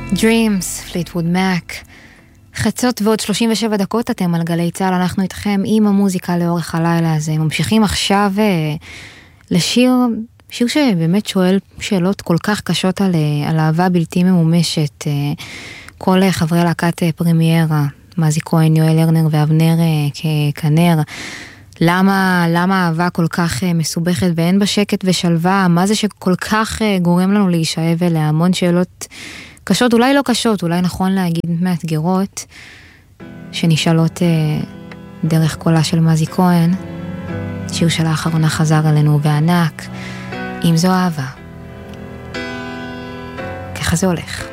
Dreams, פליטווד מק. חצות ועוד 37 דקות אתם על גלי צהל, אנחנו איתכם עם המוזיקה לאורך הלילה הזה. ממשיכים עכשיו לשיר, שיר שבאמת שואל שאלות כל כך קשות על אהבה בלתי ממומשת. כל חברי להקת פרמיירה, מזי כהן, יואל הרנר ואבנר כנר. למה אהבה כל כך מסובכת ואין בה שקט ושלווה? מה זה שכל כך גורם לנו להישאב אליה? המון שאלות קשות, אולי לא קשות, אולי נכון להגיד מאתגרות, שנשאלות דרך קולה של מזי כהן. שיר של האחרונה חזר אלינו בענק, אם זו אהבה. ככה זה הולך.